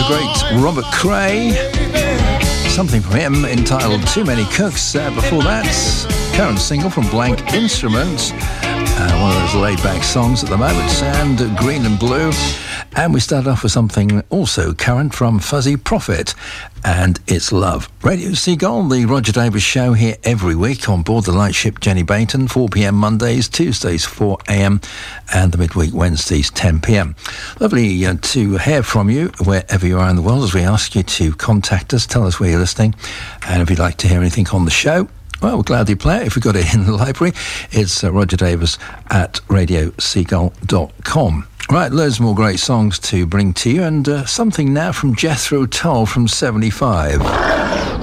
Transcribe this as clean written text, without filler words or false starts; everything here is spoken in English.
the great Robert Cray. Something from him entitled Too Many Cooks. Before that, current single from Blank Instruments, one of those laid-back songs at the moment, and Green and Blue. And we started off with something also current from Fuzzy Prophet, and It's Love. Radio Seagull, the Roger Davis Show, here every week on board the lightship Jenny Bainton, 4 p.m. Mondays, Tuesdays 4 a.m, and the midweek Wednesdays 10 p.m. Lovely to hear from you wherever you are in the world, as we ask you to contact us, tell us where you're listening, and if you'd like to hear anything on the show, well, we'll gladly play it. If we've got it in the library, it's Roger Davis at radioseagull.com. Right, loads more great songs to bring to you, and something now from Jethro Tull from 75.